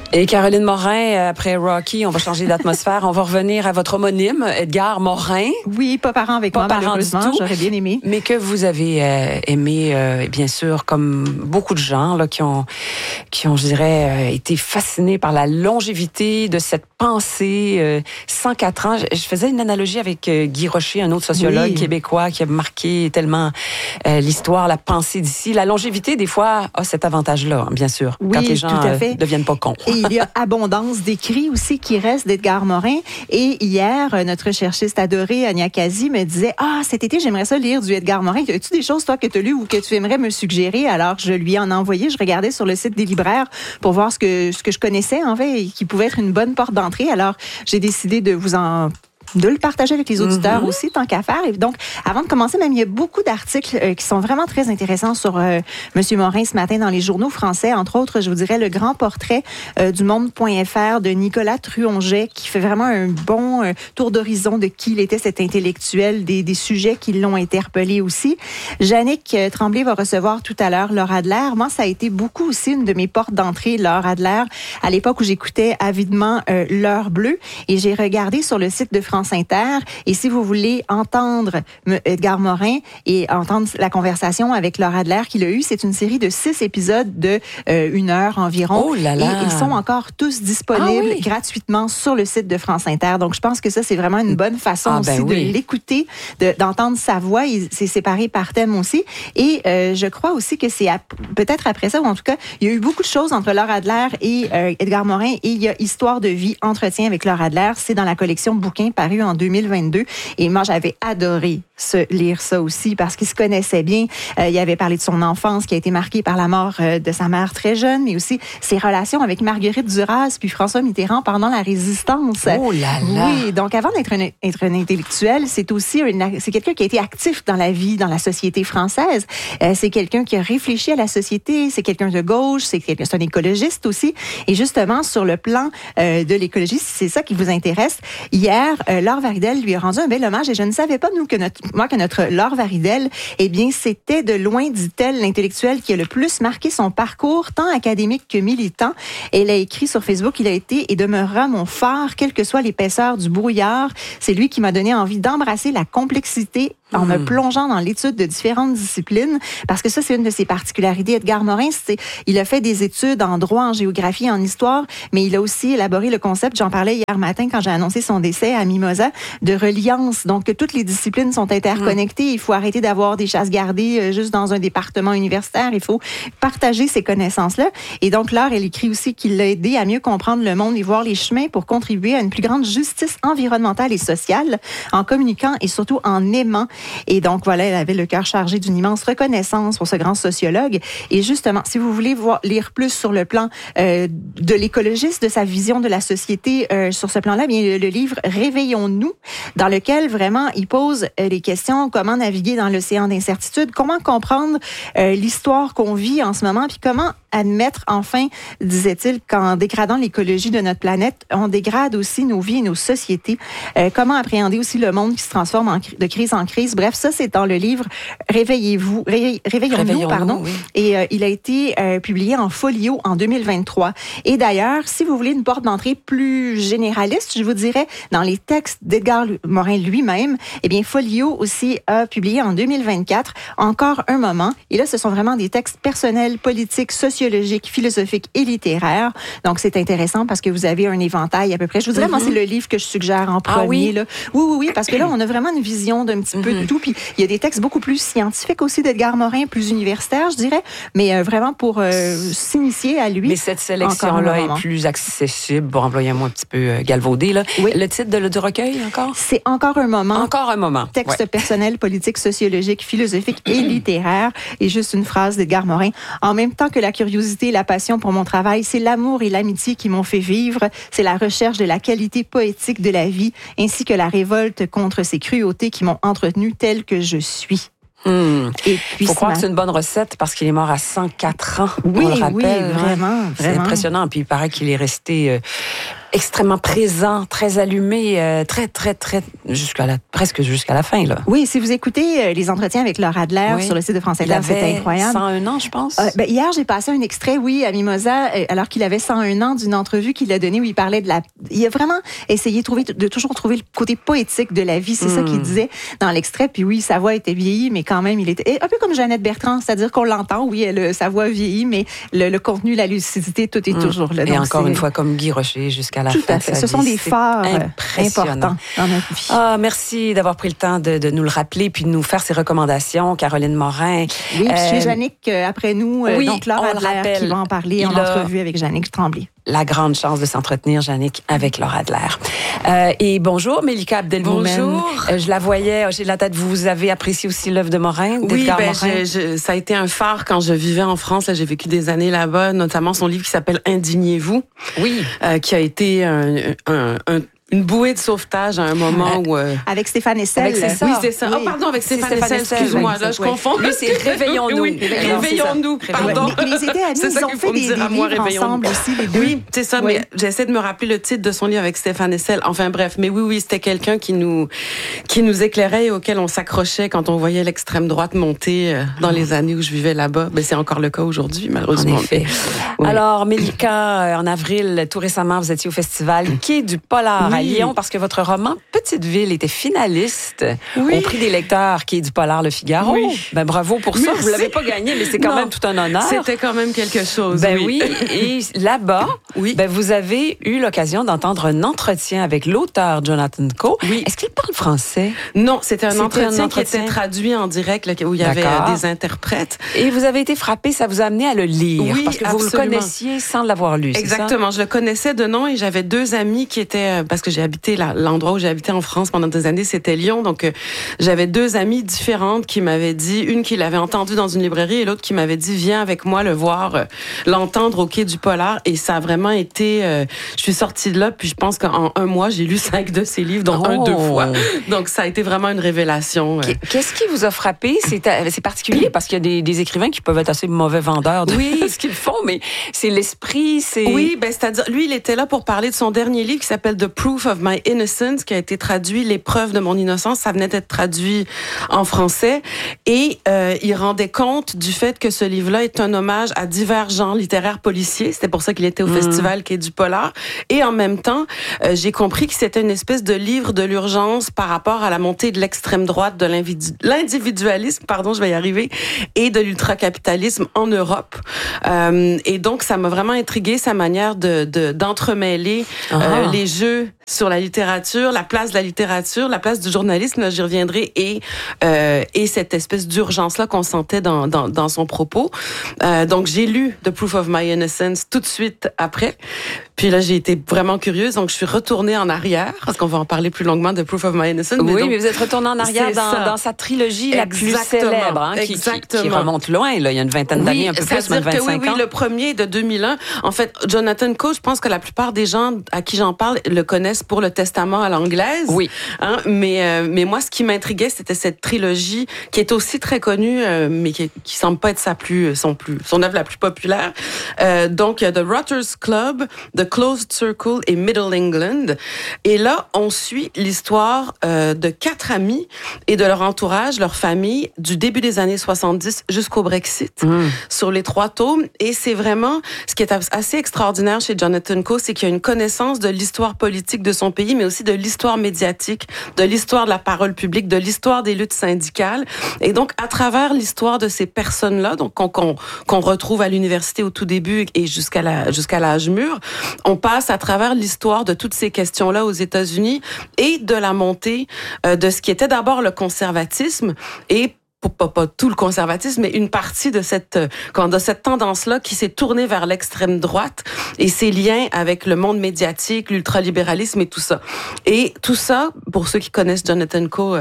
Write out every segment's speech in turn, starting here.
Et Caroline Morin, après Rocky, on va changer d'atmosphère. On va revenir à votre homonyme, Edgar Morin. Oui, pas parent avec moi, malheureusement. J'aurais bien aimé. Mais que vous avez aimé, bien sûr, comme beaucoup de gens là, qui ont, je dirais, été fascinés par la longévité de cette pensée. 104 ans. Je faisais une analogie avec Guy Rocher, un autre sociologue québécois qui a marqué tellement l'histoire, la pensée d'ici. La longévité, des fois, a cet avantage-là, bien sûr, quand les gens deviennent pas cons. Et il y a abondance d'écrits aussi qui restent d'Edgar Morin. Et hier, notre cherchiste adorée, Ania Kazi, me disait « Ah, cet été, j'aimerais ça lire du Edgar Morin. As-tu des choses, toi, que tu as lues ou que tu aimerais me suggérer? » Alors, je lui en ai envoyé. Je regardais sur le site des libraires pour voir ce que je connaissais, en fait, et qui pouvait être une bonne porte d'entrée. Alors, j'ai décidé de le partager avec les auditeurs aussi, tant qu'à faire. Et donc, avant de commencer, même, il y a beaucoup d'articles qui sont vraiment très intéressants sur Monsieur Morin ce matin dans les journaux français. Entre autres, je vous dirais le grand portrait du Monde.fr de Nicolas Truonget, qui fait vraiment un bon tour d'horizon de qui il était, cet intellectuel, des sujets qui l'ont interpellé aussi. Jannick Tremblay va recevoir tout à l'heure Laura Adler. Moi, ça a été beaucoup aussi une de mes portes d'entrée, Laura Adler, à l'époque où j'écoutais avidement L'Heure bleue. Et j'ai regardé sur le site de France Inter. Et si vous voulez entendre Edgar Morin et entendre la conversation avec Laura Adler qu'il a eue, c'est une série de 6 épisodes de 1 heure environ. Oh là là. Et ils sont encore tous disponibles gratuitement sur le site de France Inter. Donc, je pense que ça, c'est vraiment une bonne façon de l'écouter, d'entendre sa voix. C'est séparé par thème aussi. Et je crois aussi que c'est peut-être après ça, ou en tout cas, il y a eu beaucoup de choses entre Laura Adler et Edgar Morin. Et il y a Histoire de vie, entretien avec Laura Adler. C'est dans la collection bouquins paru en 2022. Et moi, j'avais adoré lire ça aussi parce qu'il se connaissait bien. Il avait parlé de son enfance qui a été marquée par la mort de sa mère très jeune, mais aussi ses relations avec Marguerite Duras puis François Mitterrand pendant la Résistance. Oh là là! Oui, donc avant d'être un intellectuel, c'est aussi c'est quelqu'un qui a été actif dans la vie, dans la société française. C'est quelqu'un qui a réfléchi à la société, c'est quelqu'un de gauche, c'est un écologiste aussi. Et justement, sur le plan de l'écologie, si c'est ça qui vous intéresse, hier, Laure Varidel lui a rendu un bel hommage et je ne savais pas, nous, que notre Laure Varidel, eh bien, c'était de loin, dit-elle, l'intellectuel qui a le plus marqué son parcours, tant académique que militant. Elle a écrit sur Facebook, il a été et demeurera mon phare, quelle que soit l'épaisseur du brouillard. C'est lui qui m'a donné envie d'embrasser la complexité en me plongeant dans l'étude de différentes disciplines, parce que ça, c'est une de ses particularités. Edgar Morin, il a fait des études en droit, en géographie, en histoire, mais il a aussi élaboré le concept, j'en parlais hier matin quand j'ai annoncé son décès à Mimosa, de reliance. Donc, que toutes les disciplines sont interconnectées. Il faut arrêter d'avoir des chasses gardées juste dans un département universitaire. Il faut partager ces connaissances-là. Et donc, Laure, elle écrit aussi qu'il l'a aidé à mieux comprendre le monde et voir les chemins pour contribuer à une plus grande justice environnementale et sociale en communiquant et surtout en aimant. Et donc, voilà, elle avait le cœur chargé d'une immense reconnaissance pour ce grand sociologue. Et justement, si vous voulez lire plus sur le plan de l'écologiste, de sa vision de la société sur ce plan-là, bien, le livre « Réveillons-nous », dans lequel vraiment il pose les questions, comment naviguer dans l'océan d'incertitude, comment comprendre l'histoire qu'on vit en ce moment, puis comment admettre enfin, disait-il, qu'en dégradant l'écologie de notre planète, on dégrade aussi nos vies et nos sociétés. Comment appréhender aussi le monde qui se transforme de crise en crise. Bref, ça, c'est dans le livre Réveillons-nous, pardon. Oui. Et il a été publié en folio en 2023. Et d'ailleurs, si vous voulez une porte d'entrée plus généraliste, je vous dirais, dans les textes d'Edgar Morin lui-même, eh bien, Folio aussi a publié en 2024 Encore un moment. Et là, ce sont vraiment des textes personnels, politiques, sociologiques, philosophiques et littéraires. Donc, c'est intéressant parce que vous avez un éventail à peu près. Je vous dirais, moi, c'est le livre que je suggère en premier. Ah oui? Là. Oui, parce que là, on a vraiment une vision d'un petit peu de tout. Puis, il y a des textes beaucoup plus scientifiques aussi d'Edgar Morin, plus universitaires, je dirais, mais vraiment pour s'initier à lui. Mais cette sélection-là est plus accessible, pour employer un mot un petit peu galvaudé. Là. Oui. Le titre du recueil, encore? C'est Encore un moment. Encore un moment. Texte personnel, politique, sociologique, philosophique et littéraire. Et juste une phrase d'Edgar Morin. En même temps que la curiosité et la passion pour mon travail, c'est l'amour et l'amitié qui m'ont fait vivre. C'est la recherche de la qualité poétique de la vie, ainsi que la révolte contre ces cruautés qui m'ont entretenu telle que je suis. Et puis, faut croire que c'est une bonne recette parce qu'il est mort à 104 ans. Oui, on le rappelle, oui, vraiment. C'est impressionnant. Puis il paraît qu'il est resté extrêmement présent, très allumé, très presque jusqu'à la fin là. Oui, si vous écoutez les entretiens avec Laura Adler sur le site de France Inter, c'était incroyable. 101 ans, je pense. Hier, j'ai passé un extrait, à Mimosa, alors qu'il avait 101 ans, d'une entrevue qu'il a donnée où il parlait il a vraiment essayé de toujours trouver le côté poétique de la vie. C'est ça qu'il disait dans l'extrait. Puis oui, sa voix était vieillie, mais quand même, il était un peu comme Jeannette Bertrand, c'est-à-dire qu'on l'entend, sa voix vieillit, mais le contenu, la lucidité, tout est toujours là. Et donc, encore une fois, comme Guy Rocher, jusqu'à la fin. Tout à fait. Ce sont des phares importants dans notre vie. Merci d'avoir pris le temps de nous le rappeler puis de nous faire ces recommandations, Caroline Morin. Oui, puis chez Jannick, après nous, donc Laura Adler qui va en parler en entrevue avec Jannick Tremblay. La grande chance de s'entretenir, Jannick, avec Laura Adler. Et bonjour, Mélika Abdelmoumen. Bonjour. Je la voyais, j'ai la tête. Vous avez apprécié aussi l'œuvre de Morin, d'Edgar Morin? Ça a été un phare quand je vivais en France. Là, j'ai vécu des années là-bas, notamment son livre qui s'appelle Indignez-vous. Oui. Qui a été une bouée de sauvetage à un moment où... Avec Stéphane Hessel. Oui, c'est ça. Oui. Oh, pardon, avec Stéphane Hessel, excuse-moi, là, je confonds. Lui, c'est Réveillons-nous. Oui, Réveillons-nous, pardon. Mais ils étaient amis, ils ont fait des livres ensemble aussi, les deux. Oui, c'est ça, mais j'essaie de me rappeler le titre de son livre avec Stéphane Hessel. Enfin bref, mais oui, c'était quelqu'un qui nous éclairait et auquel on s'accrochait quand on voyait l'extrême droite monter dans les années où je vivais là-bas. Ben, c'est encore le cas aujourd'hui, malheureusement. En effet. Oui. Alors, Mélika, en avril, tout récemment, vous étiez au festival Quai du Polar à Lyon parce que votre roman Petite Ville était finaliste au prix des lecteurs Quai du Polar Le Figaro. Oui. Ben bravo pour ça. Vous l'avez pas gagné, mais c'est quand même tout un honneur. C'était quand même quelque chose. Ben oui. Et là-bas, ben vous avez eu l'occasion d'entendre un entretien avec l'auteur Jonathan Coe. Oui. Est-ce qu'il parle français? Non, c'était un entretien qui était traduit en direct, là, où il y avait des interprètes. Et vous avez été frappé, ça vous a amené à le lire. Oui, parce que vous le connaissiez sans l'avoir lu. Exactement. Je le connaissais de nom et j'avais deux amis qui étaient, parce que j'ai habité l'endroit où j'ai habité en France pendant des années, c'était Lyon. Donc, j'avais deux amies différentes qui m'avaient dit, une qui l'avait entendu dans une librairie et l'autre qui m'avait dit, viens avec moi le voir, l'entendre au Quai du Polar. Et ça a vraiment été, je suis sortie de là, puis je pense qu'en un mois, j'ai lu 5 de ses livres, dont 2 fois. Donc, ça a été vraiment une révélation. Qu'est-ce qui vous a frappé? C'est particulier parce qu'il y a des écrivains qui peuvent être assez mauvais vendeurs de ce qu'ils font, mais c'est l'esprit, c'est... Oui, ben, c'est-à-dire, lui, il était là pour parler de son dernier livre qui s'appelle The Proof of My Innocence, qui a été traduit, Les preuves de mon innocence. Ça venait d'être traduit en français. Et il rendait compte du fait que ce livre-là est un hommage à divers genres littéraires policiers. C'était pour ça qu'il était au festival Quai du Polar. Et en même temps, j'ai compris que c'était une espèce de livre de l'urgence par rapport à la montée de l'extrême droite, de l'individualisme, je vais y arriver, et de l'ultracapitalisme en Europe. Et donc, ça m'a vraiment intrigué sa manière d'entremêler les jeux sur la littérature, la place de la littérature, la place du journalisme, là, j'y reviendrai, et cette espèce d'urgence-là qu'on sentait dans son propos. Donc, j'ai lu The Proof of My Innocence tout de suite après. Puis là, j'ai été vraiment curieuse, donc je suis retournée en arrière, parce qu'on va en parler plus longuement de Proof of My Innocence. Mais vous êtes retournée en arrière dans sa trilogie la plus célèbre, qui remonte loin, là, il y a une vingtaine d'années, un peu plus, même 25 ans. Oui, le premier de 2001. En fait, Jonathan Coe, je pense que la plupart des gens à qui j'en parle le connaissent pour Le Testament à l'anglaise. Oui. Mais moi, ce qui m'intriguait, c'était cette trilogie qui est aussi très connue, mais qui semble pas être son œuvre la plus populaire. Donc, The Rotters Club, The Closed Circle et Middle England. Et là, on suit l'histoire de 4 amis et de leur entourage, leur famille, du début des années 70 jusqu'au Brexit, sur les 3 tomes. Et c'est vraiment, ce qui est assez extraordinaire chez Jonathan Coe, c'est qu'il y a une connaissance de l'histoire politique de son pays, mais aussi de l'histoire médiatique, de l'histoire de la parole publique, de l'histoire des luttes syndicales. Et donc, à travers l'histoire de ces personnes-là, donc qu'on retrouve à l'université au tout début et jusqu'à l'âge mûr, on passe à travers l'histoire de toutes ces questions-là aux États-Unis et de la montée de ce qui était d'abord le conservatisme et pas tout le conservatisme, mais une partie de cette tendance-là qui s'est tournée vers l'extrême droite et ses liens avec le monde médiatique, l'ultralibéralisme et tout ça. Et tout ça, pour ceux qui connaissent Jonathan Coe,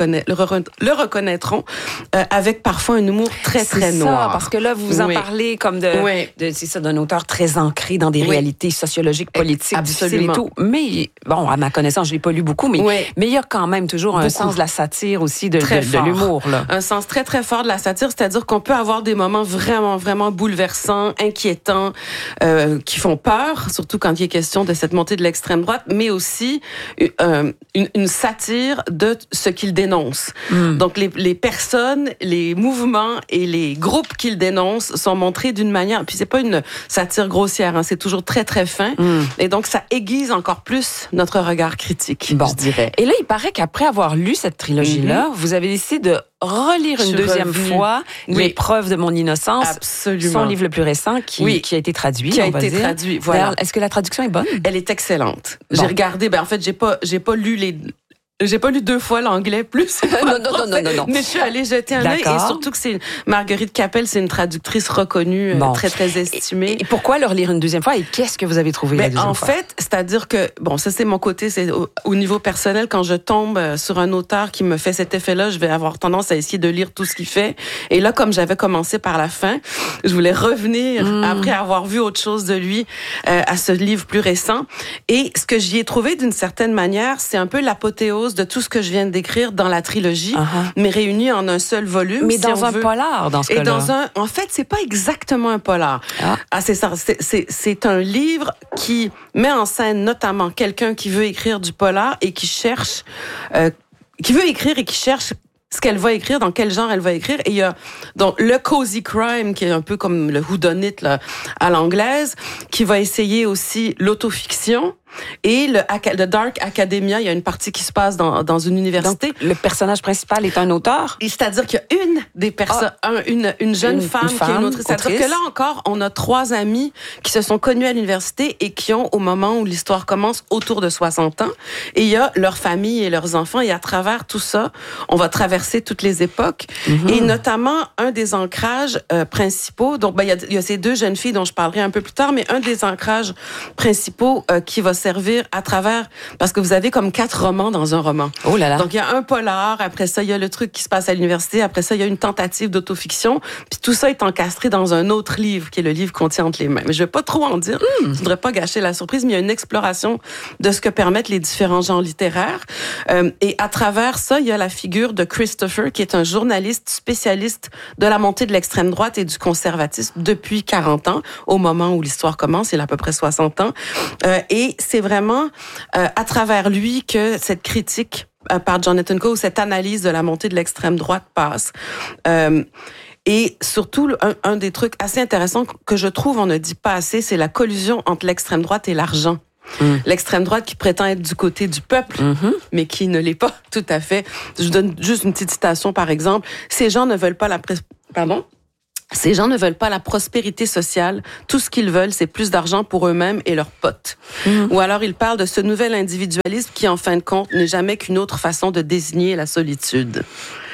le reconnaîtront, avec parfois un humour très, très noir. Parce que là, vous en parlez comme d'un auteur très ancré dans des réalités sociologiques, politiques, difficiles et tout. Mais, bon, à ma connaissance, je l'ai pas lu beaucoup, mais il y a quand même toujours un sens de la satire aussi, de l'humour, là. sens très, très fort de la satire, c'est-à-dire qu'on peut avoir des moments vraiment, vraiment bouleversants, inquiétants, qui font peur, surtout quand il est question de cette montée de l'extrême droite, mais aussi une satire de ce qu'il dénonce. Donc, les personnes, les mouvements et les groupes qu'il dénonce sont montrés d'une manière... Puis c'est pas une satire grossière, hein, c'est toujours très, très fin. Et donc, ça aiguise encore plus notre regard critique, je dirais. Et là, il paraît qu'après avoir lu cette trilogie-là, vous avez décidé de relire une deuxième fois L'épreuve de mon innocence. Absolument. Son livre le plus récent qui a été traduit. Qui a été traduit, voilà. D'ailleurs, est-ce que la traduction est bonne? Elle est excellente. Bon. J'ai regardé, en fait, j'ai pas lu 2 fois l'anglais plus. Non. Mais je suis allée jeter un œil et surtout que c'est Marguerite Capel, c'est une traductrice reconnue, très, très estimée. Et pourquoi le relire une deuxième fois et qu'est-ce que vous avez trouvé la deuxième fois? En fait, c'est-à-dire que, ça c'est mon côté, c'est au niveau personnel, quand je tombe sur un auteur qui me fait cet effet-là, je vais avoir tendance à essayer de lire tout ce qu'il fait. Et là, comme j'avais commencé par la fin, je voulais revenir après avoir vu autre chose de lui à ce livre plus récent. Et ce que j'y ai trouvé d'une certaine manière, c'est un peu l'apothéose de tout ce que je viens de décrire dans la trilogie, mais réuni en un seul volume. Mais dans un polar, dans ce cas-là. En fait, c'est pas exactement un polar. C'est ça. C'est un livre qui met en scène notamment quelqu'un qui veut écrire du polar et qui cherche, qui veut écrire et qui cherche ce qu'elle va écrire, dans quel genre elle va écrire. Et il y a donc le cozy crime, qui est un peu comme le whodunit là, à l'anglaise, qui va essayer aussi l'autofiction. Et le Dark Academia, il y a une partie qui se passe dans une université. Donc, le personnage principal est un auteur? C'est-à-dire qu'il y a une des personnes, une jeune femme qui est une autrice. C'est-à-dire que là encore, on a 3 amis qui se sont connus à l'université et qui ont, au moment où l'histoire commence, autour de 60 ans. Et il y a leur famille et leurs enfants. Et à travers tout ça, on va traverser toutes les époques. Et notamment, un des ancrages principaux, donc il y a ces 2 jeunes filles dont je parlerai un peu plus tard, mais un des ancrages principaux qui va servir à travers, parce que vous avez comme 4 romans dans un roman. Oh là là. Donc, il y a un polar, après ça, il y a le truc qui se passe à l'université, après ça, il y a une tentative d'autofiction, puis tout ça est encastré dans un autre livre, qui est le livre qu'on tient entre les mains. Mais je vais pas trop en dire, je voudrais pas gâcher la surprise, mais il y a une exploration de ce que permettent les différents genres littéraires. Et à travers ça, il y a la figure de Christopher, qui est un journaliste spécialiste de la montée de l'extrême droite et du conservatisme depuis 40 ans, au moment où l'histoire commence, il a à peu près 60 ans. Et c'est vraiment à travers lui que cette critique par Jonathan Coe, cette analyse de la montée de l'extrême droite passe. Et surtout, un des trucs assez intéressants que je trouve on ne dit pas assez, c'est la collusion entre l'extrême droite et l'argent. L'extrême droite qui prétend être du côté du peuple, mais qui ne l'est pas tout à fait. Je donne juste une petite citation, par exemple. Ces gens ne veulent pas Ces gens ne veulent pas la prospérité sociale. Tout ce qu'ils veulent, c'est plus d'argent pour eux-mêmes et leurs potes. Ou alors, ils parlent de ce nouvel individualisme qui, en fin de compte, n'est jamais qu'une autre façon de désigner la solitude.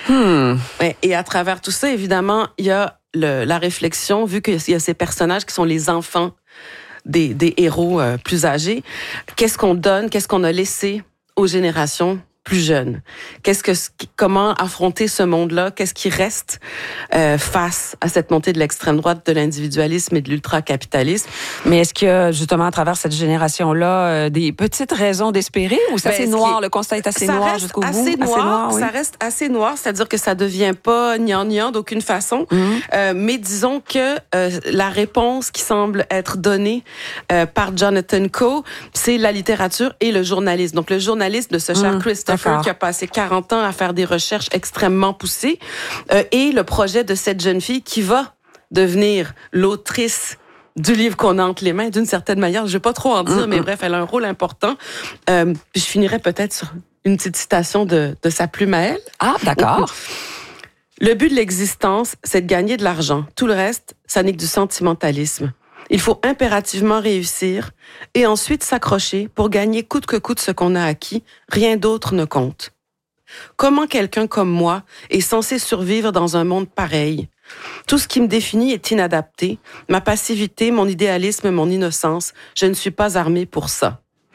Et à travers tout ça, évidemment, il y a la réflexion, vu qu'il y a ces personnages qui sont les enfants des héros plus âgés. Qu'est-ce qu'on donne? Qu'est-ce qu'on a laissé aux générations plus jeunes? Comment affronter ce monde-là? Qu'est-ce qui reste face à cette montée de l'extrême droite, de l'individualisme et de l'ultracapitalisme? Mais est-ce qu'il y a, justement, à travers cette génération-là, des petites raisons d'espérer ou c'est assez noir? Le constat est assez noir jusqu'au bout? Assez noir, oui. Ça reste assez noir, c'est-à-dire que ça devient pas gnangnan d'aucune façon. Mais disons que la réponse qui semble être donnée par Jonathan Coe, c'est la littérature et le journalisme. Donc, le journaliste de ce cher Christopher, qui a passé 40 ans à faire des recherches extrêmement poussées, et le projet de cette jeune fille qui va devenir l'autrice du livre qu'on a entre les mains, d'une certaine manière. Je vais pas trop en dire, mais bref, elle a un rôle important. Puis je finirai peut-être sur une petite citation de sa plume à elle. Ah, d'accord. Le but de l'existence, c'est de gagner de l'argent. Tout le reste, ça n'est que du sentimentalisme. Il faut impérativement réussir et ensuite s'accrocher pour gagner coûte que coûte ce qu'on a acquis. Rien d'autre ne compte. Comment quelqu'un comme moi est censé survivre dans un monde pareil? Tout ce qui me définit est inadapté. Ma passivité, mon idéalisme, mon innocence, je ne suis pas armée pour ça.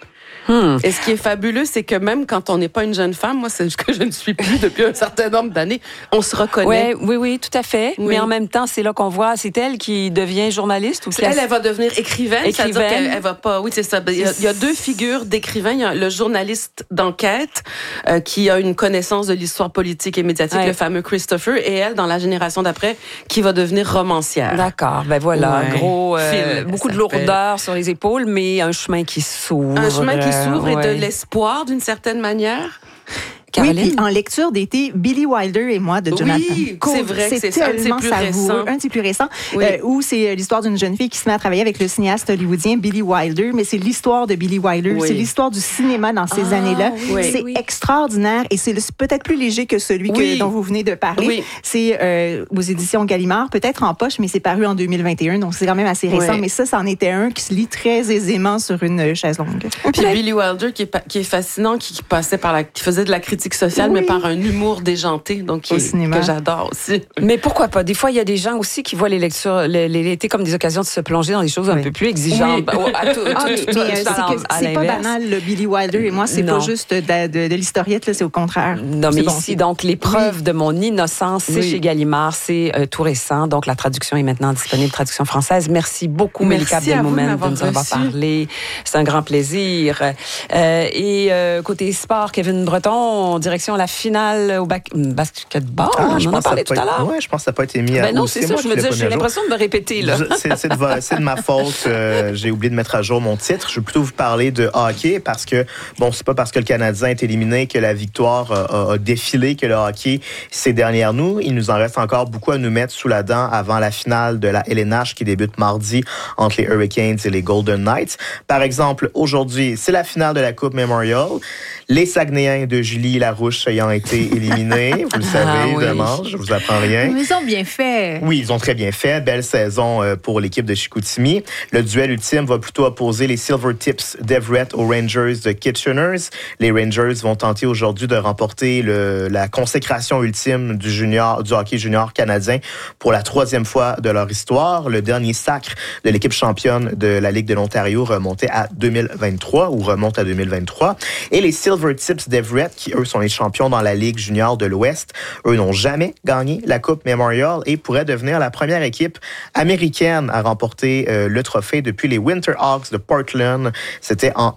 Et ce qui est fabuleux, c'est que même quand on n'est pas une jeune femme, moi, c'est ce que je ne suis plus depuis un certain nombre d'années, on se reconnaît. Oui, tout à fait. Oui. Mais en même temps, c'est là qu'on voit, c'est elle qui devient journaliste ou elle va devenir écrivaine. C'est-à-dire qu'elle va pas. Oui, c'est ça. Il y a deux figures d'écrivains. Il y a le journaliste d'enquête qui a une connaissance de l'histoire politique et médiatique, le fameux Christopher, et elle, dans la génération d'après, qui va devenir romancière. D'accord. Ben voilà, gros, beaucoup de lourdeur sur les épaules, mais un chemin qui s'ouvre. Un chemin qui s'ouvre et de l'espoir, d'une certaine manière. Caroline? Oui, en lecture d'été, Billy Wilder et moi de Jonathan Coe. C'est vrai que c'est tellement savoureux. Un des plus récents, où c'est l'histoire d'une jeune fille qui se met à travailler avec le cinéaste hollywoodien Billy Wilder, mais c'est l'histoire de Billy Wilder, c'est l'histoire du cinéma dans ces années-là. C'est extraordinaire et c'est peut-être plus léger que celui dont vous venez de parler. C'est aux éditions Gallimard, peut-être en poche, mais c'est paru en 2021, donc c'est quand même assez récent. Mais ça, c'en était un qui se lit très aisément sur une chaise longue. Puis Billy Wilder, qui est fascinant, qui faisait de la critique sociale, mais par un humour déjanté, donc que j'adore aussi. Mais pourquoi pas? Des fois, il y a des gens aussi qui voient les lectures, l'été comme des occasions de se plonger dans des choses un peu plus exigeantes. C'est pas banal, le Billy Wilder et moi, c'est pas juste de l'historiette, là, c'est au contraire. Non, mais ici, donc, l'épreuve de mon innocence, c'est chez Gallimard, c'est tout récent, donc la traduction est maintenant disponible, traduction française. Merci beaucoup, Melika Abdelmoumen, de nous avoir parlé. C'est un grand plaisir. Et côté sport, Kevin Breton, direction la finale au basketball. On en a parlé tout à l'heure. Oui, je pense que ça n'a pas été mis à non, c'est ça. Je me dis, j'ai l'impression de me répéter. Là. C'est de ma faute. J'ai oublié de mettre à jour mon titre. Je vais plutôt vous parler de hockey parce que, c'est pas parce que le Canadien est éliminé que la victoire a défilé, que le hockey s'est derrière nous. Il nous en reste encore beaucoup à nous mettre sous la dent avant la finale de la LNH qui débute mardi entre les Hurricanes et les Golden Knights. Par exemple, aujourd'hui, c'est la finale de la Coupe Memorial. Les Saguenayens de Julie Larouche ayant été éliminés. Vous le savez, évidemment, je vous apprends rien. Mais ils ont bien fait. Oui, ils ont très bien fait. Belle saison pour l'équipe de Chicoutimi. Le duel ultime va plutôt opposer les Silvertips d'Everett aux Rangers de Kitcheners. Les Rangers vont tenter aujourd'hui de remporter la consécration ultime du hockey junior canadien pour la 3e fois de leur histoire. Le dernier sacre de l'équipe championne de la Ligue de l'Ontario remonte à 2023. Et les Silvertips d'Everett, qui eux sont les champions dans la Ligue junior de l'Ouest, eux n'ont jamais gagné la Coupe Memorial et pourraient devenir la première équipe américaine à remporter le trophée depuis les Winterhawks de Portland. C'était en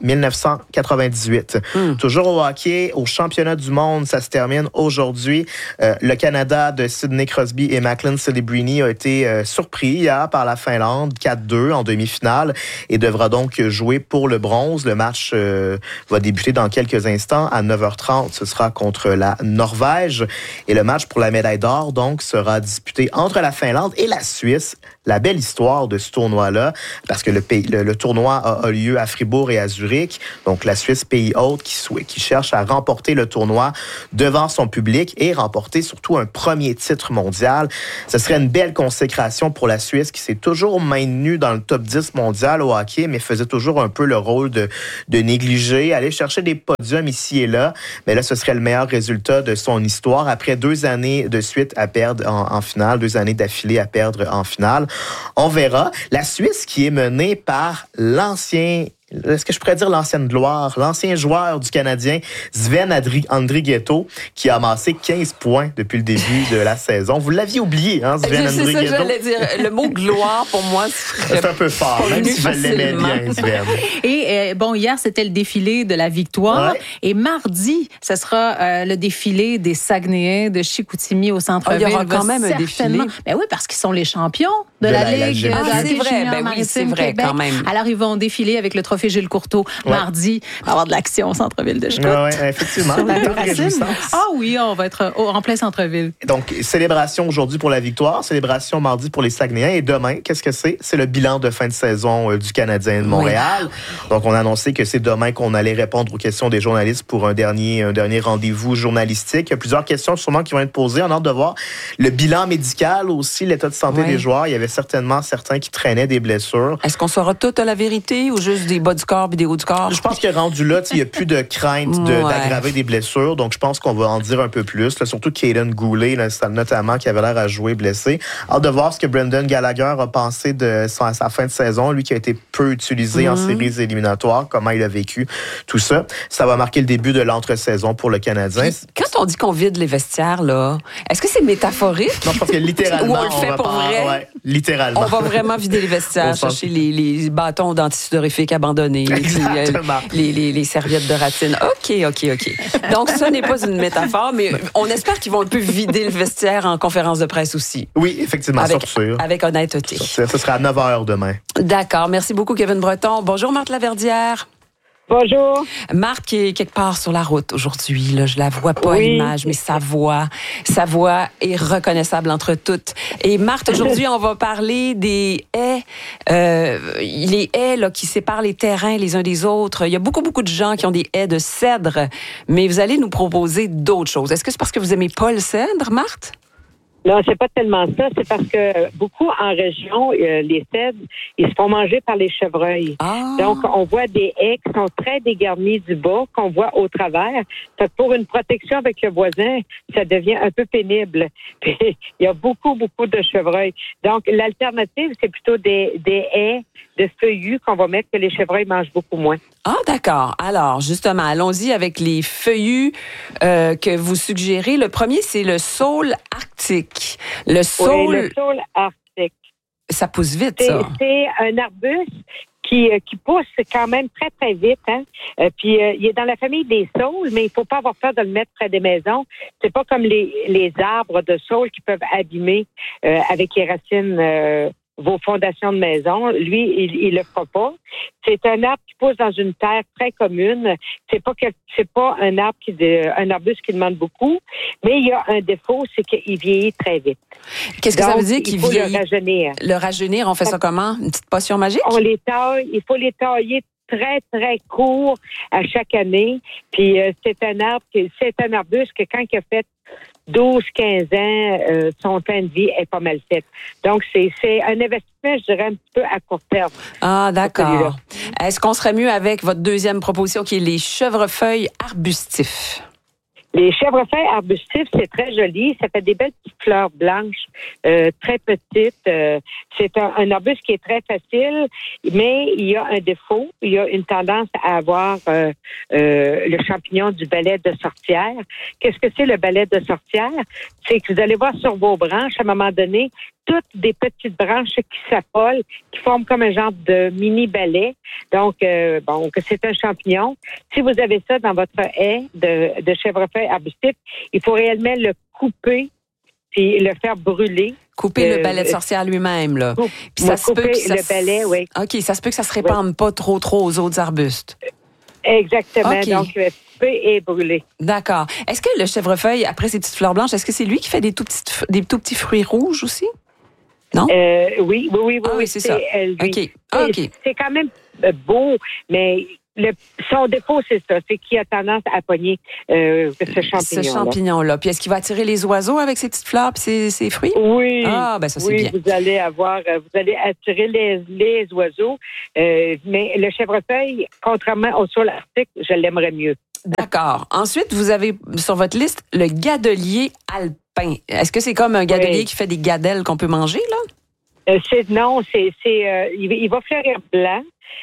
1998. Toujours au hockey, au championnat du monde, ça se termine aujourd'hui. Le Canada de Sidney Crosby et Macklin Celebrini a été surpris hier par la Finlande, 4-2 en demi-finale, et devra donc jouer pour le bronze. Le match va débuter dans quelques instants à 9h30. Ce sera contre la Norvège. Et le match pour la médaille d'or, donc, sera disputé entre la Finlande et la Suisse. La belle histoire de ce tournoi-là, parce que le tournoi a lieu à Fribourg et à Zurich. Donc, la Suisse, pays hôte, qui cherche à remporter le tournoi devant son public et remporter surtout un premier titre mondial. Ce serait une belle consécration pour la Suisse qui s'est toujours maintenue dans le top 10 mondial au hockey, mais faisait toujours un peu le rôle de négliger, aller chercher des podiums ici et là. Mais là, ce serait le meilleur résultat de son histoire après 2 années de suite à perdre en finale, 2 années d'affilée à perdre en finale. On verra. La Suisse qui est menée par est-ce que je pourrais dire l'ancienne gloire, l'ancien joueur du Canadien, Sven Andrighetto, qui a amassé 15 points depuis le début de la saison. Vous l'aviez oublié, hein, Sven Andrighetto? C'est ça, j'allais dire. Le mot gloire, pour moi, c'est un peu fort, même si je l'aimais bien, Sven. Et hier, c'était le défilé de la victoire. Ouais. Et mardi, ce sera le défilé des Saguenayens de Chicoutimi au centre-ville. Il y aura quand même un défilé. Ben oui, parce qu'ils sont les champions de la Ligue. C'est vrai, c'est vrai, quand même. Alors, ils vont défiler avec le trophée Gilles Courteau mardi. Il va y avoir de l'action au centre-ville de Chicout. Oui, effectivement. Ah oui, on va être en plein centre-ville. Donc, célébration aujourd'hui pour la victoire, célébration mardi pour les Saguenayens. Et demain, qu'est-ce que c'est? C'est le bilan de fin de saison du Canadien de Montréal. Oui. Donc, on a annoncé que c'est demain qu'on allait répondre aux questions des journalistes pour un dernier rendez-vous journalistique. Il y a plusieurs questions sûrement qui vont être posées. On a hâte de voir le bilan médical aussi, l'état de santé des joueurs. Il y avait avait certainement certains qui traînaient des blessures. Est-ce qu'on saura toute la vérité ou juste des bas du corps et des hauts du corps? Je pense que rendu là, il n'y a plus de crainte d'aggraver des blessures, donc je pense qu'on va en dire un peu plus. Là, surtout Caden Goulet, là, notamment, qui avait l'air à jouer blessé. Hâte de voir ce que Brendan Gallagher a pensé de sa fin de saison, lui qui a été peu utilisé en séries éliminatoires, comment il a vécu tout ça. Ça va marquer le début de l'entre-saison pour le Canadien. Puis, quand on dit qu'on vide les vestiaires, là, est-ce que c'est métaphorique? Non, je pense que littéralement, ou on le fait pour vrai? Ouais, littéralement. On va vraiment vider les vestiaires, chercher les bâtons d'antisudorifiques abandonnés, puis, les serviettes de ratine. OK. Donc, ce n'est pas une métaphore, mais on espère qu'ils vont un peu vider le vestiaire en conférence de presse aussi. Oui, effectivement, sûr. Avec honnêteté. Ce sera à 9h demain. D'accord. Merci beaucoup, Kevin Breton. Bonjour, Marthe Laverdière. Bonjour. Marthe qui est quelque part sur la route aujourd'hui. Là, je la vois pas à l'image, mais sa voix est reconnaissable entre toutes. Et Marthe, aujourd'hui, on va parler des haies, les haies là, qui séparent les terrains les uns des autres. Il y a beaucoup de gens qui ont des haies de cèdre, mais vous allez nous proposer d'autres choses. Est-ce que c'est parce que vous aimez pas le cèdre, Marthe? Non, c'est pas tellement ça. C'est parce que beaucoup en région, les cèdres, ils se font manger par les chevreuils. Ah. Donc, on voit des haies qui sont très dégarnies du bas, qu'on voit au travers. Fait que pour une protection avec le voisin, ça devient un peu pénible. Puis, il y a beaucoup de chevreuils. Donc, l'alternative, c'est plutôt des haies de feuillus qu'on va mettre que les chevreuils mangent beaucoup moins. Ah, d'accord. Alors, justement, allons-y avec les feuillus que vous suggérez. Le premier, c'est le saule arctique. Le saule... Oui, le saule arctique. Ça pousse vite, ça. C'est un arbuste qui pousse quand même très vite. Hein? Puis il est dans la famille des saules, mais il faut pas avoir peur de le mettre près des maisons. C'est pas comme les arbres de saule qui peuvent abîmer avec les racines vos fondations de maison. Lui, il le fera pas. C'est un arbre qui pousse dans une terre très commune. C'est pas un arbuste qui demande beaucoup, mais il y a un défaut, c'est qu'il vieillit très vite. Qu'est-ce que ça veut dire qu'il vieillit? Le rajeunir. Le rajeunir, on fait ça comment? Une petite potion magique? On les taille. Il faut les tailler très court à chaque année. Puis c'est un arbuste que quand il a fait 12-15 ans, son temps de vie est pas mal fait. Donc, c'est un investissement, je dirais, un petit peu à court terme. Ah, d'accord. Est-ce qu'on serait mieux avec votre deuxième proposition qui est les chèvrefeuilles arbustifs? Les chèvrefeuilles arbustifs, c'est très joli. Ça fait des belles petites fleurs blanches, très petites. C'est un arbuste qui est très facile, mais il y a un défaut. Il y a une tendance à avoir le champignon du balai de sorcière. Qu'est-ce que c'est le balai de sorcière? C'est que vous allez voir sur vos branches, à un moment donné, toutes des petites branches qui s'affolent, qui forment comme un genre de mini balai. Donc, c'est un champignon. Si vous avez ça dans votre haie de chèvrefeuille arbustif, il faut réellement le couper puis le faire brûler. Couper le balai de sorcière lui-même, là. Puis ça se peut que le balai, oui. OK, ça se peut que ça se répande pas trop aux autres arbustes. Exactement. Okay. Donc, couper et brûler. D'accord. Est-ce que le chèvrefeuille, après ses petites fleurs blanches, est-ce que c'est lui qui fait des tout petits fruits rouges aussi? Non? Oui, c'est ça. Lui. OK. C'est quand même beau, mais son défaut, c'est ça, c'est qu'il a tendance à pogner ce champignon-là. Ce champignon-là. Puis est-ce qu'il va attirer les oiseaux avec ses petites fleurs et ses fruits? Oui. Ah, ben ça, c'est bien. Vous allez attirer les oiseaux. Mais le chèvrefeuille, contrairement au saule arctique, je l'aimerais mieux. D'accord. Ensuite, vous avez sur votre liste le gadelier alpin. Est-ce que c'est comme un gadelier qui fait des gadelles qu'on peut manger, là? Il va fleurir blanc.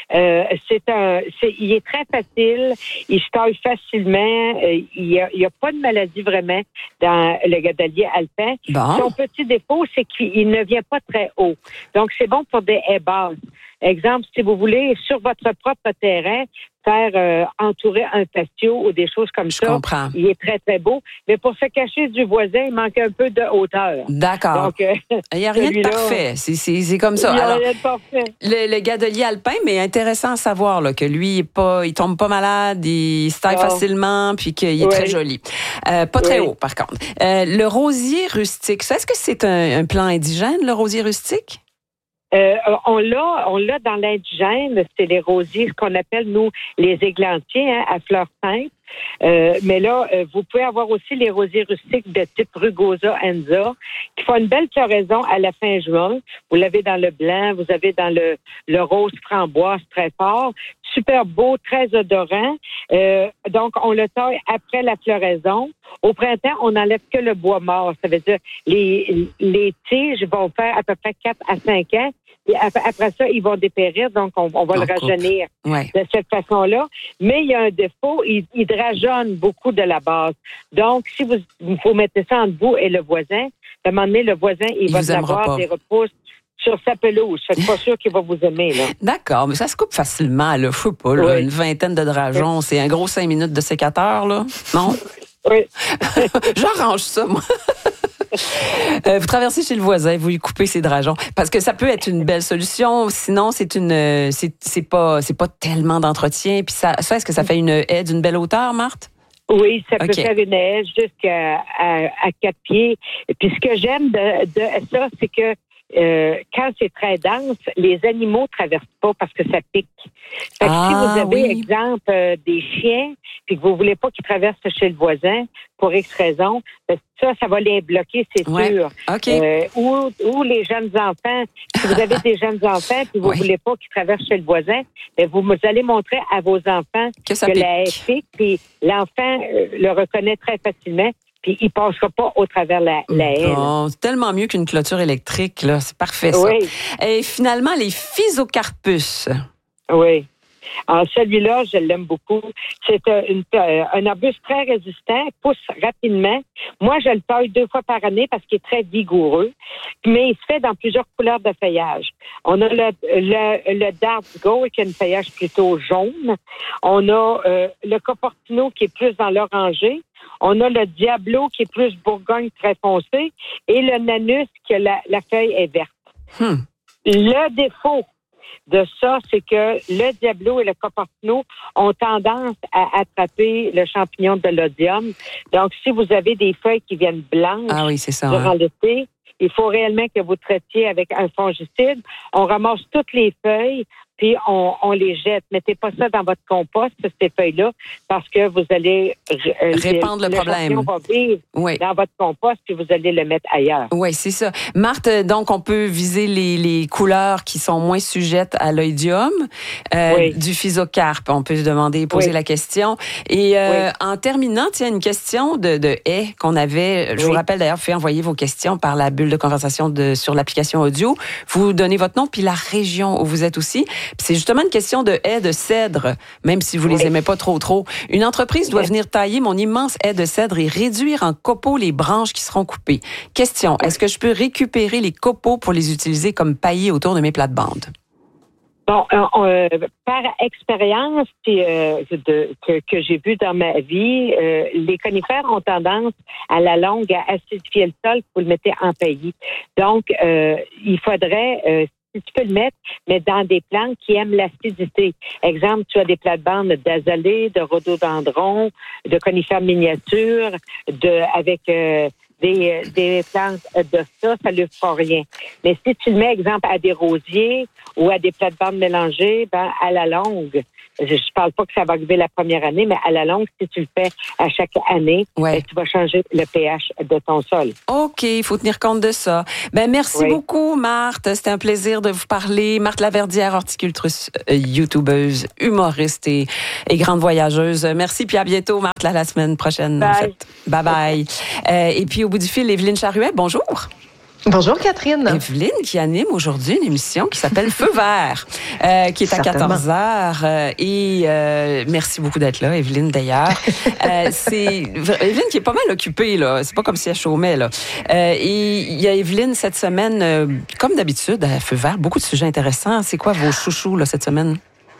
Il est très facile, il se taille facilement, il y a pas de maladie vraiment dans le gadelier alpin. Bon. Son petit défaut, c'est qu'il ne vient pas très haut. Donc, c'est bon pour des haies basses. Exemple, si vous voulez, sur votre propre terrain, faire entourer un patio ou des choses comme ça. Je comprends. Il est très, très beau. Mais pour se cacher du voisin, il manque un peu de hauteur. D'accord. Donc, il n'y a rien de parfait. C'est comme ça. Il n'y a rien de parfait. Le gadelier alpin, mais intéressant à savoir là, que lui, il tombe pas malade, il se taille facilement, puis qu'il est très joli. Pas très haut, par contre. Le rosier rustique, ça, est-ce que c'est un plant indigène, le rosier rustique? On l'a dans l'indigène, c'est les rosiers, ce qu'on appelle, nous, les églantiers, à fleurs simples. Mais là, vous pouvez avoir aussi les rosiers rustiques de type rugosa enza, qui font une belle floraison à la fin juin. Vous l'avez dans le blanc, vous avez dans le rose framboise très fort. Super beau, très odorant. Donc, on le taille après la floraison. Au printemps, on n'enlève que le bois mort. Ça veut dire les tiges vont faire à peu près 4 à 5 ans. Et après ça, ils vont dépérir, donc on va le rajeunir de cette façon-là. Mais il y a un défaut, il drageonne beaucoup de la base. Donc, si vous mettez ça entre vous et le voisin, à un moment donné, le voisin, il va avoir des repousses sur sa pelouse. Je suis pas sûr qu'il va vous aimer, là. D'accord, mais ça se coupe facilement, là. Je sais pas, là, une vingtaine de drageons, c'est un gros 5 minutes de sécateur, là. Non? Oui. J'arrange ça, moi. Vous traversez chez le voisin, vous lui coupez ses drageons. Parce que ça peut être une belle solution. Sinon, c'est pas tellement d'entretien. Puis ça, est-ce que ça fait une haie d'une belle hauteur, Marthe? Oui, ça peut faire une haie jusqu'à 4 pieds. Et puis ce que j'aime de ça, c'est que quand c'est très dense, les animaux traversent pas parce que ça pique. Fait que si vous avez, exemple, des chiens, puis que vous voulez pas qu'ils traversent chez le voisin pour X raison, ça va les bloquer, c'est sûr. Okay. Ou les jeunes enfants. Si vous avez des jeunes enfants puis vous voulez pas qu'ils traversent chez le voisin, vous allez montrer à vos enfants que la haie pique, puis l'enfant le reconnaît très facilement. Puis il passera pas au travers la haie. Oh, c'est tellement mieux qu'une clôture électrique, là. C'est parfait, ça. Oui. Et finalement, les Physocarpus. Oui. Alors, celui-là, je l'aime beaucoup. C'est un arbuste très résistant, pousse rapidement. Moi, je le taille 2 fois par année parce qu'il est très vigoureux, mais il se fait dans plusieurs couleurs de feuillage. On a le Dart Gold qui a une feuillage plutôt jaune. On a le Coportino qui est plus dans l'orangé. On a le Diablo qui est plus Bourgogne très foncé et le Nanus qui a la feuille est verte. Le défaut de ça, c'est que le Diablo et le Coportino ont tendance à attraper le champignon de l'Odium. Donc, si vous avez des feuilles qui viennent blanches durant l'été, il faut réellement que vous traitiez avec un fongicide. On ramasse toutes les feuilles, puis on les jette. Mettez pas ça dans votre compost, ces feuilles-là, parce que vous allez répandre le problème. Va vivre dans votre compost, puis vous allez le mettre ailleurs. Oui, c'est ça. Marthe, donc on peut viser les couleurs qui sont moins sujettes à l'oïdium du physocarpe. On peut se demander, poser la question. Et en terminant, tiens, une question de haie qu'on avait. Je vous rappelle d'ailleurs, vous pouvez envoyer vos questions par la bulle de conversation sur l'application audio. Vous donnez votre nom puis la région où vous êtes aussi. Puis c'est justement une question de haies de cèdre, même si vous les aimez pas trop. Une entreprise doit venir tailler mon immense haie de cèdre et réduire en copeaux les branches qui seront coupées. Question, est-ce que je peux récupérer les copeaux pour les utiliser comme paillis autour de mes plates-bandes? Bon, par expérience que j'ai vu dans ma vie, les conifères ont tendance à la longue à acidifier le sol pour le mettre en paillis. Donc, il faudrait si tu peux le mettre, mais dans des plantes qui aiment l'acidité. Exemple, tu as des plates-bandes d'azalées, de rhododendrons, de conifères miniatures, avec des plantes de ça ne lui fera rien. Mais si tu le mets, exemple, à des rosiers ou à des plates-bandes mélangées, à la longue, je parle pas que ça va arriver la première année, mais à la longue, si tu le fais à chaque année, tu vas changer le pH de ton sol. OK, il faut tenir compte de ça. Merci beaucoup, Marthe. C'était un plaisir de vous parler. Marthe Laverdière, horticultrice, youtubeuse, humoriste et grande voyageuse. Merci, puis à bientôt, Marthe, la semaine prochaine. Bye. En fait. Bye. Et puis, au bout du fil, Évelyne Charuet, bonjour. Bonjour Catherine. Évelyne qui anime aujourd'hui une émission qui s'appelle Feu vert, qui est à 14h. Et merci beaucoup d'être là, Évelyne, d'ailleurs. C'est Évelyne qui est pas mal occupée, là. C'est pas comme si elle chômait, là. Et il y a Évelyne cette semaine, comme d'habitude, à Feu vert, beaucoup de sujets intéressants. C'est quoi vos chouchous, là, cette semaine?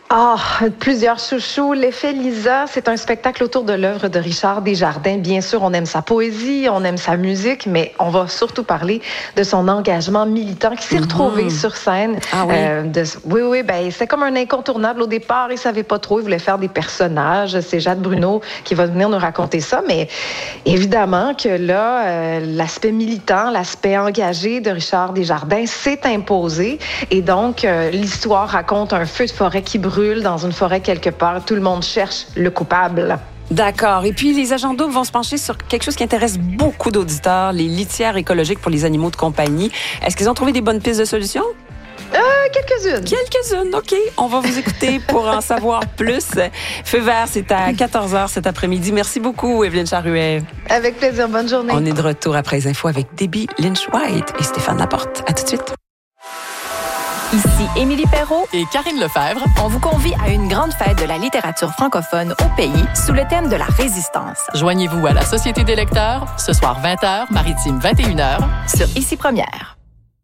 Plusieurs chouchous. L'effet Lisa, c'est un spectacle autour de l'œuvre de Richard Desjardins. Bien sûr, on aime sa poésie, on aime sa musique, mais on va surtout parler de son engagement militant qui s'est retrouvé sur scène. Ah oui? Oui, c'est comme un incontournable. Au départ, il savait pas trop, il voulait faire des personnages. C'est Jade Bruno qui va venir nous raconter ça, mais évidemment que là, l'aspect militant, l'aspect engagé de Richard Desjardins s'est imposé. Et donc, l'histoire raconte un feu de forêt qui brûle dans une forêt quelque part. Tout le monde cherche le coupable. D'accord. Et puis, les agents doubles vont se pencher sur quelque chose qui intéresse beaucoup d'auditeurs, les litières écologiques pour les animaux de compagnie. Est-ce qu'ils ont trouvé des bonnes pistes de solutions? Quelques-unes. Quelques-unes, OK. On va vous écouter pour en savoir plus. Feu vert, c'est à 14h cet après-midi. Merci beaucoup, Evelyne Charuet. Avec plaisir. Bonne journée. On est de retour après les infos avec Debbie Lynch-White et Stéphane Laporte. À tout de suite. Ici Émilie Perrault et Karine Lefebvre. On vous convie à une grande fête de la littérature francophone au pays sous le thème de la résistance. Joignez-vous à la Société des lecteurs ce soir 20h, Maritime 21h sur Ici Première.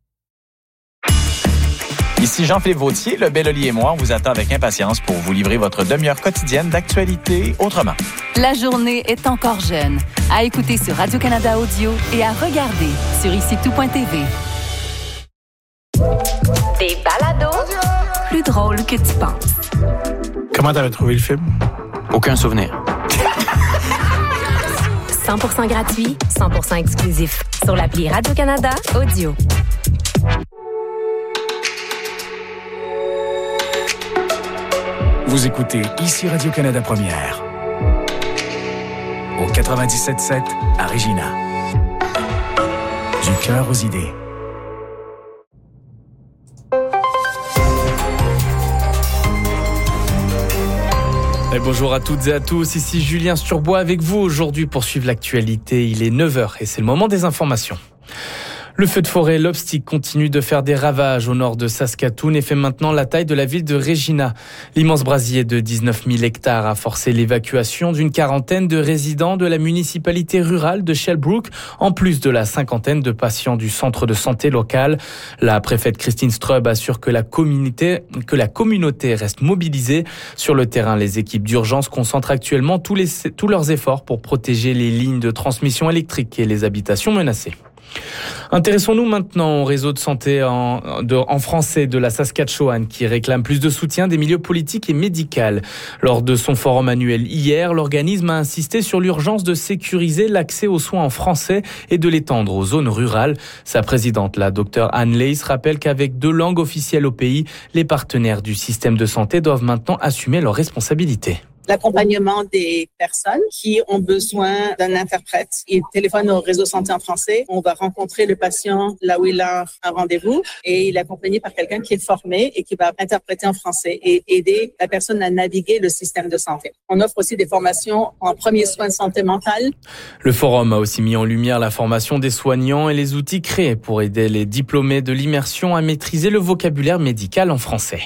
Ici Jean-Philippe Vautier, le Belloli et moi, on vous attend avec impatience pour vous livrer votre demi-heure quotidienne d'actualité autrement. La journée est encore jeune. À écouter sur Radio-Canada Audio et à regarder sur IciTout.tv. Des balados plus drôles que tu penses. Comment t'avais trouvé le film? Aucun souvenir. 100% gratuit, 100% exclusif. Sur l'appli Radio-Canada Audio. Vous écoutez ici Radio-Canada Première. Au 97.7 à Regina. Du cœur aux idées. Et bonjour à toutes et à tous, ici Julien Sturbois avec vous aujourd'hui pour suivre l'actualité. Il est 9h et c'est le moment des informations. Le feu de forêt Lobstick continue de faire des ravages au nord de Saskatoon et fait maintenant la taille de la ville de Regina. L'immense brasier de 19 000 hectares a forcé l'évacuation d'une quarantaine de résidents de la municipalité rurale de Shellbrook, en plus de la cinquantaine de patients du centre de santé local. La préfète Christine Strub assure que la communauté reste mobilisée. Sur le terrain, les équipes d'urgence concentrent actuellement tous leurs efforts pour protéger les lignes de transmission électrique et les habitations menacées. Intéressons-nous maintenant au réseau de santé en français de la Saskatchewan qui réclame plus de soutien des milieux politiques et médicaux. Lors de son forum annuel hier, l'organisme a insisté sur l'urgence de sécuriser l'accès aux soins en français et de l'étendre aux zones rurales. Sa présidente, la Dr Anne Leys, rappelle qu'avec 2 langues officielles au pays, les partenaires du système de santé doivent maintenant assumer leurs responsabilités. L'accompagnement des personnes qui ont besoin d'un interprète. Ils téléphonent au réseau santé en français. On va rencontrer le patient là où il a un rendez-vous et il est accompagné par quelqu'un qui est formé et qui va interpréter en français et aider la personne à naviguer le système de santé. On offre aussi des formations en premiers soins de santé mentale. Le forum a aussi mis en lumière la formation des soignants et les outils créés pour aider les diplômés de l'immersion à maîtriser le vocabulaire médical en français.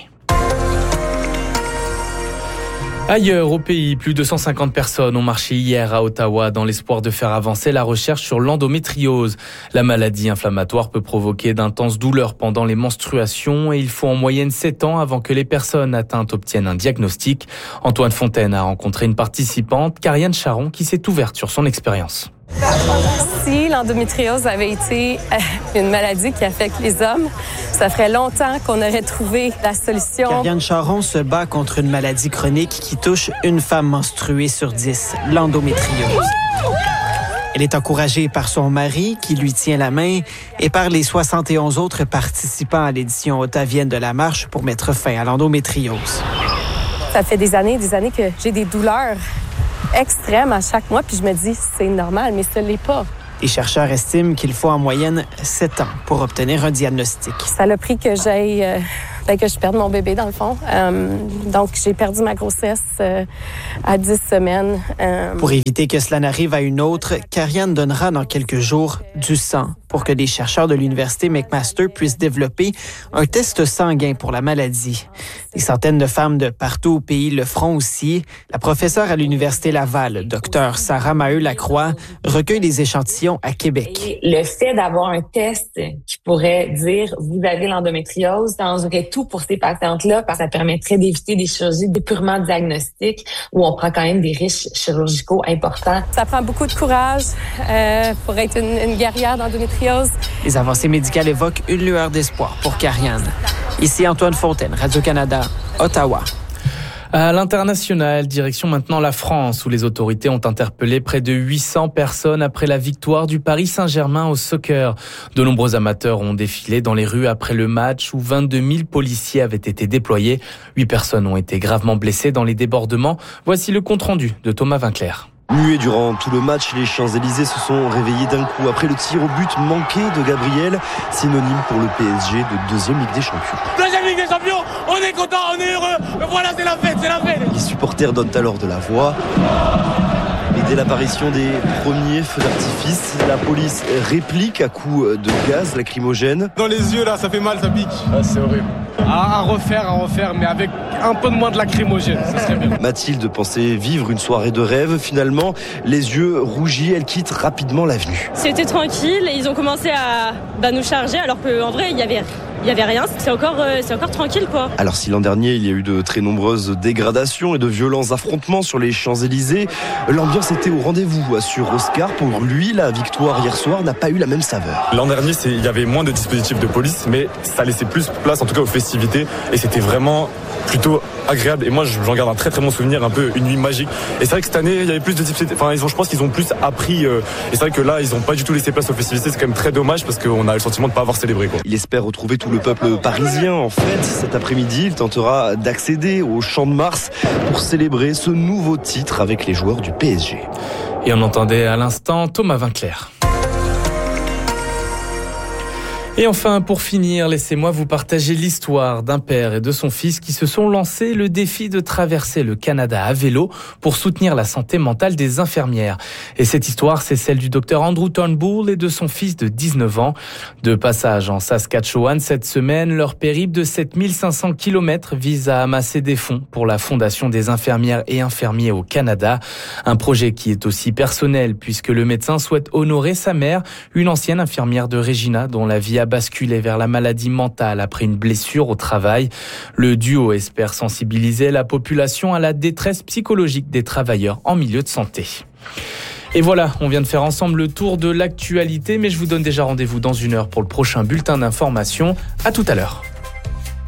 Ailleurs au pays, plus de 150 personnes ont marché hier à Ottawa dans l'espoir de faire avancer la recherche sur l'endométriose. La maladie inflammatoire peut provoquer d'intenses douleurs pendant les menstruations et il faut en moyenne 7 ans avant que les personnes atteintes obtiennent un diagnostic. Antoine Fontaine a rencontré une participante, Karianne Charon, qui s'est ouverte sur son expérience. Si l'endométriose avait été une maladie qui affecte les hommes, ça ferait longtemps qu'on aurait trouvé la solution. Karianne Charon se bat contre une maladie chronique qui touche une femme menstruée sur 10, l'endométriose. Elle est encouragée par son mari, qui lui tient la main, et par les 71 autres participants à l'édition ottavienne de la marche pour mettre fin à l'endométriose. Ça fait des années que j'ai des douleurs extrêmes à chaque mois, puis je me dis, c'est normal, mais ce l'est pas. Les chercheurs estiment qu'il faut en moyenne 7 ans pour obtenir un diagnostic. Ça a pris que que je perde mon bébé, dans le fond. Donc, j'ai perdu ma grossesse à 10 semaines. Pour éviter que cela n'arrive à une autre, Karianne donnera dans quelques jours du sang pour que des chercheurs de l'Université McMaster puissent développer un test sanguin pour la maladie. Des centaines de femmes de partout au pays le feront aussi. La professeure à l'Université Laval, Dr Sarah Maheu-Lacroix, recueille des échantillons à Québec. Et le fait d'avoir un test qui pourrait dire « vous avez l'endométriose » aurait tout pour ces patientes-là parce que ça permettrait d'éviter des chirurgies purement diagnostiques où on prend quand même des risques chirurgicaux importants. Ça prend beaucoup de courage pour être une guerrière d'endométriose. Les avancées médicales évoquent une lueur d'espoir pour Karianne. Ici Antoine Fontaine, Radio-Canada, Ottawa. À l'international, direction maintenant la France, où les autorités ont interpellé près de 800 personnes après la victoire du Paris Saint-Germain au soccer. De nombreux amateurs ont défilé dans les rues après le match où 22 000 policiers avaient été déployés. 8 personnes ont été gravement blessées dans les débordements. Voici le compte-rendu de Thomas Vinclair. Muets durant tout le match, les Champs-Élysées se sont réveillés d'un coup après le tir au but manqué de Gabriel, synonyme pour le PSG de deuxième Ligue des Champions. Deuxième Ligue des Champions, on est content, on est heureux, voilà c'est la fête, c'est la fête. Les supporters donnent alors de la voix. Et dès l'apparition des premiers feux d'artifice, la police réplique à coups de gaz lacrymogène. Dans les yeux là, ça fait mal, ça pique. Ah, c'est horrible. À refaire, mais avec un peu de moins de lacrymogène, ça serait bien. Mathilde pensait vivre une soirée de rêve. Finalement, les yeux rougis, elle quitte rapidement l'avenue. C'était tranquille, ils ont commencé à nous charger alors qu'en vrai, il y avait rien. C'est encore tranquille, quoi. Alors si l'an dernier, il y a eu de très nombreuses dégradations et de violents affrontements sur les Champs-Élysées, l'ambiance était au rendez-vous, assure Oscar. Pour lui, la victoire hier soir n'a pas eu la même saveur. L'an dernier, il y avait moins de dispositifs de police, mais ça laissait plus place, en tout cas aux festivités, et c'était vraiment plutôt agréable. Et moi, j'en garde un très très bon souvenir, un peu une nuit magique. Et c'est vrai que cette année, il y avait plus de dispositifs. Enfin, je pense qu'ils ont plus appris. Et c'est vrai que là, ils n'ont pas du tout laissé place aux festivités. C'est quand même très dommage parce qu'on a le sentiment de ne pas avoir célébré, quoi. Il espère retrouver tout le peuple parisien en fête. Cet après-midi, il tentera d'accéder au Champ de Mars pour célébrer ce nouveau titre avec les joueurs du PSG. Et on entendait à l'instant Thomas Vinclair. Et enfin, pour finir, laissez-moi vous partager l'histoire d'un père et de son fils qui se sont lancés le défi de traverser le Canada à vélo pour soutenir la santé mentale des infirmières. Et cette histoire, c'est celle du docteur Andrew Turnbull et de son fils de 19 ans. De passage en Saskatchewan cette semaine, leur périple de 7500 km vise à amasser des fonds pour la Fondation des infirmières et infirmiers au Canada. Un projet qui est aussi personnel puisque le médecin souhaite honorer sa mère, une ancienne infirmière de Regina dont la vie a basculé vers la maladie mentale après une blessure au travail. Le duo espère sensibiliser la population à la détresse psychologique des travailleurs en milieu de santé. Et voilà, on vient de faire ensemble le tour de l'actualité, mais je vous donne déjà rendez-vous dans 1 heure pour le prochain bulletin d'information. À tout à l'heure.